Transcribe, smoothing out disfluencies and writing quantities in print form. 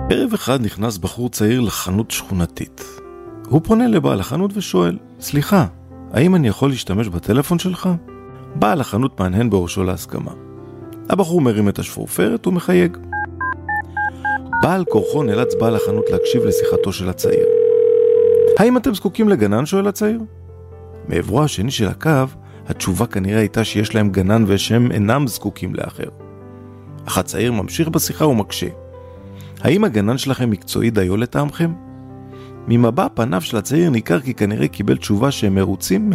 ערב אחד נכנס בחור צעיר לחנות שכונתית. הוא פונה לבעל החנות ושואל, סליחה, האם אני יכול להשתמש בטלפון שלך? בעל החנות מהנהן בראשו להסכמה. הבחור מרים את השפורפרת ומחייג. בעל כורחו נאלץ בעל החנות להקשיב לשיחתו של הצעיר. האם אתם זקוקים לגנן? שואל הצעיר. מעברו השני של הקו, התשובה כנראה הייתה שיש להם גנן ושהם אינם זקוקים לאחר. אך הצעיר ממשיך בשיחה ומקשה. האם הגנן שלכם מקצועי דיו לטעמכם? ממבע פניו של הצעיר ניכר כי כנראה קיבל תשובה שהם מרוצים